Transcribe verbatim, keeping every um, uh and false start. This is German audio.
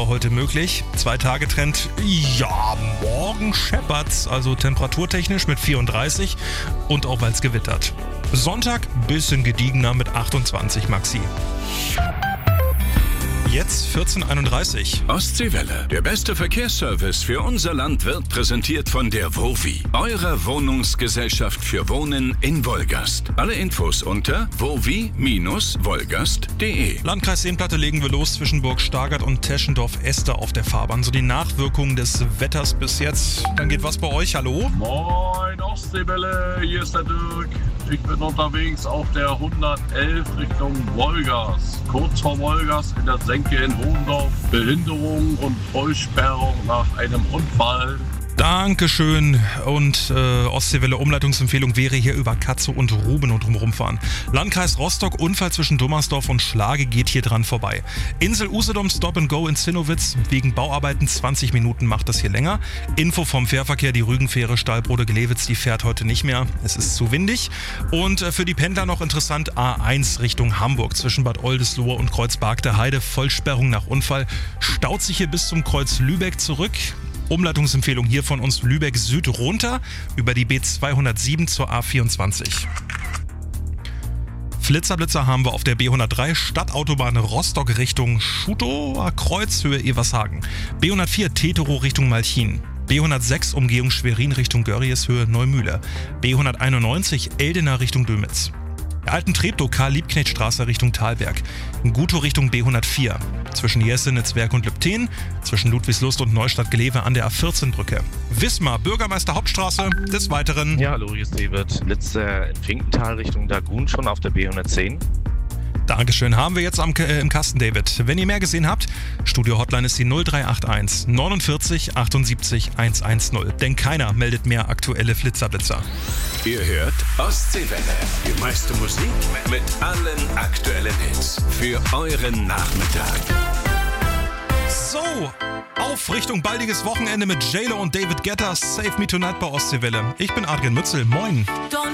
aber heute möglich. Zwei-Tage-Trend, ja, morgen scheppert's, also temperaturtechnisch mit vierunddreißig und auch weil es gewittert. Sonntag bisschen gediegener mit achtundzwanzig Maxi. Jetzt vierzehn Uhr einunddreißig. Ostseewelle. Der beste Verkehrsservice für unser Land wird präsentiert von der Wowi, eurer Wohnungsgesellschaft für Wohnen in Wolgast. Alle Infos unter wowi Bindestrich wolgast punkt de. Landkreis Seenplatte legen wir los zwischen Burg Stargard und Teschendorf-Este auf der Fahrbahn. So die Nachwirkungen des Wetters bis jetzt. Dann geht was bei euch, hallo? Moin Ostseewelle, hier ist der Dirk. Ich bin unterwegs auf der hundertelf Richtung Wolgast. Kurz vor Wolgast in der Senke in Hohendorf. Behinderung und Vollsperrung nach einem Unfall. Dankeschön. Und äh, Ostseewelle Umleitungsempfehlung wäre hier über Katze und Ruben und drumherum fahren. Landkreis Rostock, Unfall zwischen Dummersdorf und Schlage geht hier dran vorbei. Insel Usedom, Stop and Go in Zinnowitz. Wegen Bauarbeiten zwanzig Minuten macht das hier länger. Info vom Fährverkehr, die Rügenfähre Stahlbrode-Gelewitz, die fährt heute nicht mehr. Es ist zu windig. Und äh, für die Pendler noch interessant, A eins Richtung Hamburg. Zwischen Bad Oldesloe und Kreuz Bark der Heide. Vollsperrung nach Unfall. Staut sich hier bis zum Kreuz Lübeck zurück. Umleitungsempfehlung hier von uns Lübeck Süd runter über die B zweihundertsieben zur A vierundzwanzig. Flitzerblitzer haben wir auf der B hundertdrei Stadtautobahn Rostock Richtung Schutower Kreuz Höhe Evershagen. B hundertvier Tetero Richtung Malchin. B hundertsechs Umgehung Schwerin Richtung Görries Höhe Neumühle. B hunderteinundneunzig Eldener Richtung Dömitz. Der alten Treptow Karl-Liebknecht-Straße Richtung Thalberg. Guto Richtung B hundertvier. Zwischen Jesenitzwerk und Lübten. Zwischen Ludwigslust und Neustadt-Glewe an der A vierzehn Brücke. Wismar, Bürgermeister Hauptstraße. Des Weiteren. Ja, hallo, hier ist David. Blitzer in Finkenthal Richtung Dagun schon auf der B hundertzehn. Dankeschön. Haben wir jetzt am, äh, im Kasten, David. Wenn ihr mehr gesehen habt, Studio-Hotline ist die null drei acht eins neunundvierzig achtundsiebzig hundertzehn. Denn keiner meldet mehr aktuelle Flitzerblitzer. Ihr hört Ostseewelle. Die meiste Musik mit allen aktuellen Hits. Für euren Nachmittag. So, auf Richtung baldiges Wochenende mit J-Lo und David Guetta. Save Me Tonight bei Ostseewelle. Ich bin Adrian Mützel. Moin.